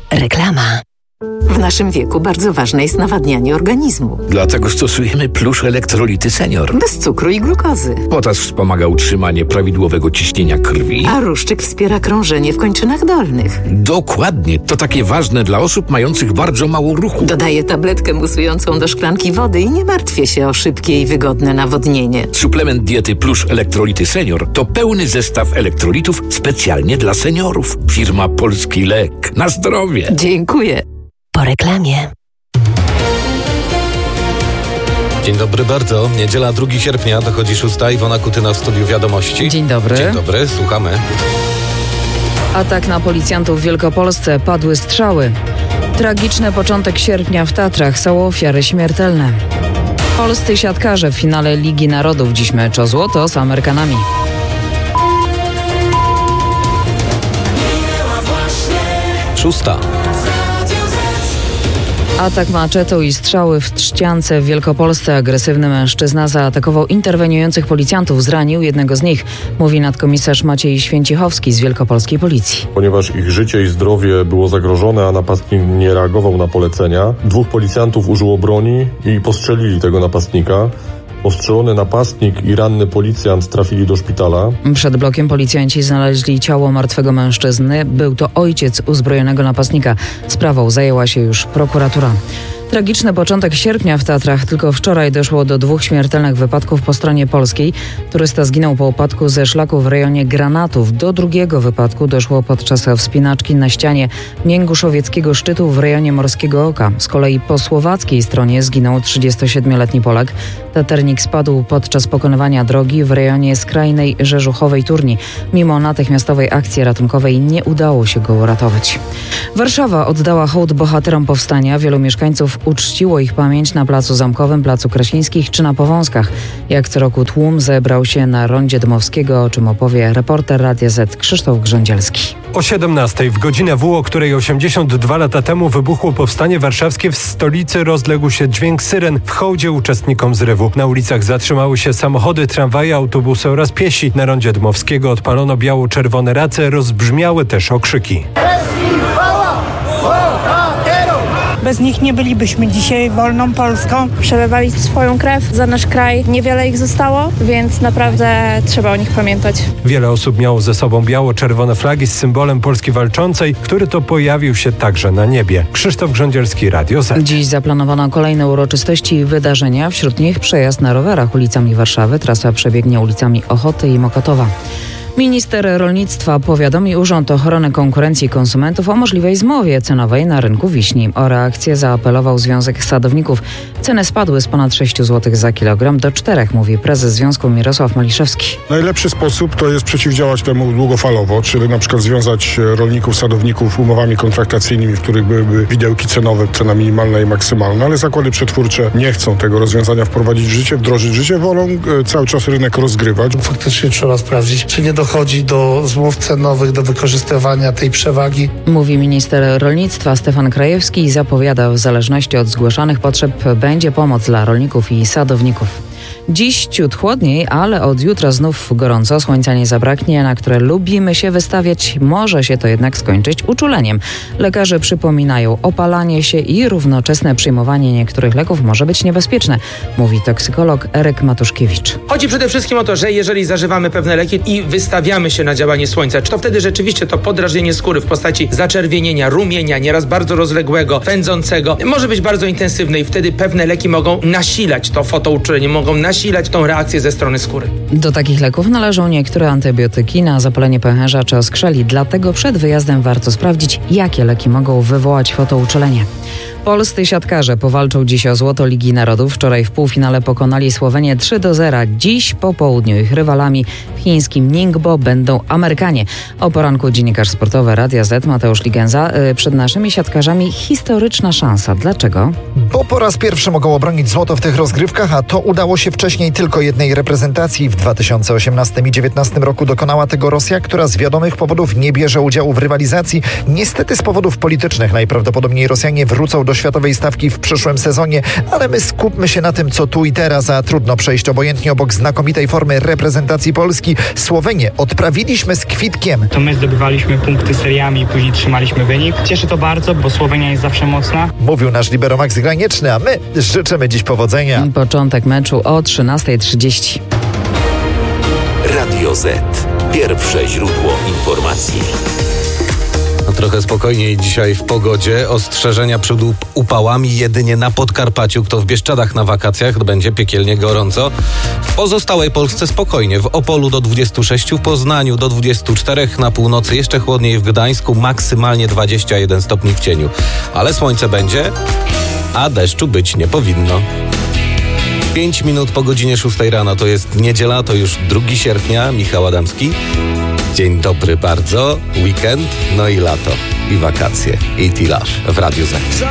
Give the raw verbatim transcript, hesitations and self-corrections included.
Reklama. W naszym wieku bardzo ważne jest nawadnianie organizmu. Dlatego stosujemy Plusz Elektrolity Senior. Bez cukru i glukozy. Potas wspomaga utrzymanie prawidłowego ciśnienia krwi. A ruszczyk wspiera krążenie w kończynach dolnych. Dokładnie. To takie ważne dla osób mających bardzo mało ruchu. Dodaję tabletkę musującą do szklanki wody i nie martwię się o szybkie i wygodne nawodnienie. Suplement diety Plusz Elektrolity Senior to pełny zestaw elektrolitów specjalnie dla seniorów. Firma Polski Lek. Na zdrowie. Dziękuję. Po reklamie. Dzień dobry bardzo. Niedziela drugiego sierpnia, dochodzi szósta. Iwona Kutyna w studiu Wiadomości. Dzień dobry. Dzień dobry, słuchamy. Atak na policjantów w Wielkopolsce, padły strzały. Tragiczny początek sierpnia w Tatrach, są ofiary śmiertelne. Polscy siatkarze w finale Ligi Narodów, dziś mecz o złoto z Amerykanami. Szósta. Atak maczetą i strzały w Trzciance w Wielkopolsce. Agresywny mężczyzna zaatakował interweniujących policjantów, zranił jednego z nich, mówi nadkomisarz Maciej Święcichowski z Wielkopolskiej Policji. Ponieważ ich życie i zdrowie było zagrożone, a napastnik nie reagował na polecenia, dwóch policjantów użyło broni i postrzelili tego napastnika. Postrzelony napastnik i ranny policjant trafili do szpitala. Przed blokiem policjanci znaleźli ciało martwego mężczyzny. Był to ojciec uzbrojonego napastnika. Sprawą zajęła się już prokuratura. Tragiczny początek sierpnia w Tatrach. Tylko wczoraj doszło do dwóch śmiertelnych wypadków po stronie polskiej. Turysta zginął po upadku ze szlaku w rejonie Granatów. Do drugiego wypadku doszło podczas wspinaczki na ścianie Mięguszowieckiego szczytu w rejonie Morskiego Oka. Z kolei po słowackiej stronie zginął trzydziestosiedmioletni Polak. Taternik spadł podczas pokonywania drogi w rejonie skrajnej Rzeżuchowej Turni. Mimo natychmiastowej akcji ratunkowej nie udało się go uratować. Warszawa oddała hołd bohaterom powstania. Wielu mieszkańców uczciło ich pamięć na Placu Zamkowym, Placu Kraśnińskich czy na Powązkach. Jak co roku tłum zebrał się na rondzie Dmowskiego, o czym opowie reporter Radia Z Krzysztof Grządzielski. O siedemnastej w godzinę W, o której osiemdziesiąt dwa lata temu wybuchło powstanie warszawskie, w stolicy rozległ się dźwięk syren w hołdzie uczestnikom zrywu. Na ulicach zatrzymały się samochody, tramwaje, autobusy oraz piesi. Na rondzie Dmowskiego odpalono biało-czerwone race, rozbrzmiały też okrzyki. Bez nich nie bylibyśmy dzisiaj wolną Polską. Przelewali swoją krew za nasz kraj. Niewiele ich zostało, więc naprawdę trzeba o nich pamiętać. Wiele osób miało ze sobą biało-czerwone flagi z symbolem Polski walczącej, który to pojawił się także na niebie. Krzysztof Grządzielski, Radio Z. Dziś zaplanowano kolejne uroczystości i wydarzenia. Wśród nich przejazd na rowerach ulicami Warszawy. Trasa przebiegnie ulicami Ochoty i Mokotowa. Minister rolnictwa powiadomi Urząd Ochrony Konkurencji i Konsumentów o możliwej zmowie cenowej na rynku wiśni. O reakcję zaapelował Związek Sadowników. Ceny spadły z ponad sześć złotych za kilogram do czterech, mówi prezes związku Mirosław Maliszewski. Najlepszy sposób to jest przeciwdziałać temu długofalowo, czyli na przykład związać rolników, sadowników umowami kontraktacyjnymi, w których byłyby widełki cenowe, cena minimalna i maksymalna, ale zakłady przetwórcze nie chcą tego rozwiązania wprowadzić w życie, wdrożyć w życie, wolą cały czas rynek rozgrywać. Faktycznie trzeba sprawdzić, czy nie dochodzi do zmów cenowych, do wykorzystywania tej przewagi. Mówi minister rolnictwa Stefan Krajewski i zapowiada, w zależności od zgłaszanych potrzeb będzie pomoc dla rolników i sadowników. Dziś ciut chłodniej, ale od jutra znów gorąco, słońca nie zabraknie, na które lubimy się wystawiać. Może się to jednak skończyć uczuleniem. Lekarze przypominają, opalanie się i równoczesne przyjmowanie niektórych leków może być niebezpieczne, mówi toksykolog Eryk Matuszkiewicz. Chodzi przede wszystkim o to, że jeżeli zażywamy pewne leki i wystawiamy się na działanie słońca, to wtedy rzeczywiście to podrażnienie skóry w postaci zaczerwienienia, rumienia, nieraz bardzo rozległego, pędzącego, może być bardzo intensywne i wtedy pewne leki mogą nasilać to fotouczulenie, mogą nasilać tą reakcję ze strony skóry. Do takich leków należą niektóre antybiotyki na zapalenie pęcherza czy oskrzeli, dlatego przed wyjazdem warto sprawdzić, jakie leki mogą wywołać fotouczulenie. Polscy siatkarze powalczą dziś o złoto Ligi Narodów. Wczoraj w półfinale pokonali Słowenię trzy do zera. Dziś po południu ich rywalami w chińskim Ningbo będą Amerykanie. O poranku dziennikarz sportowy Radia Z Mateusz Ligenza. Przed naszymi siatkarzami historyczna szansa. Dlaczego? Bo po raz pierwszy mogą obronić złoto w tych rozgrywkach, a to udało się wcześniej tylko jednej reprezentacji. W dwa tysiące osiemnastym i dwa tysiące dziewiętnastym roku dokonała tego Rosja, która z wiadomych powodów nie bierze udziału w rywalizacji. Niestety z powodów politycznych najprawdopodobniej Rosjanie wrócą wrócą do światowej stawki w przyszłym sezonie, ale my skupmy się na tym, co tu i teraz, a trudno przejść obojętnie obok znakomitej formy reprezentacji Polski. Słowenię odprawiliśmy z kwitkiem. To my zdobywaliśmy punkty seriami i później trzymaliśmy wynik. Cieszy to bardzo, bo Słowenia jest zawsze mocna. Mówił nasz libero Max Granieczny, a my życzymy dziś powodzenia. Początek meczu o trzynasta trzydzieści. Radio Z. Pierwsze źródło informacji. No, trochę spokojniej dzisiaj w pogodzie. Ostrzeżenia przed upałami jedynie na Podkarpaciu. Kto w Bieszczadach na wakacjach, będzie piekielnie gorąco. W pozostałej Polsce spokojnie. W Opolu do dwudziestu sześciu, w Poznaniu do dwudziestu czterech, na północy jeszcze chłodniej, w Gdańsku maksymalnie dwadzieścia jeden stopni w cieniu. Ale słońce będzie, a deszczu być nie powinno. Pięć minut po godzinie szóstej rano, to jest niedziela, to już drugiego sierpnia, Michał Adamski. Dzień dobry bardzo, weekend, no i lato, i wakacje, i tilaż w Radiu Z.